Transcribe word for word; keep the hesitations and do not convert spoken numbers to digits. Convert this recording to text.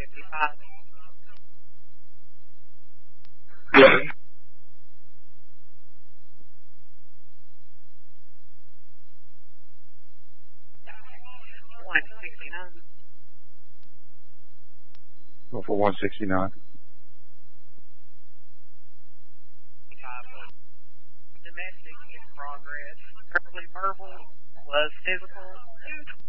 fifty-five. Yeah. one sixty-nine. Go for one sixty-nine. Domestic in progress. Preferably verbal, plus physical,